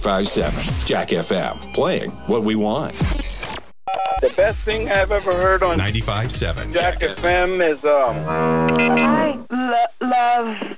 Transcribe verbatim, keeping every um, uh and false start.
ninety-five point seven Jack F M, playing what we want. The best thing I've ever heard on ninety-five point seven Jack, Jack F M is um. I lo- love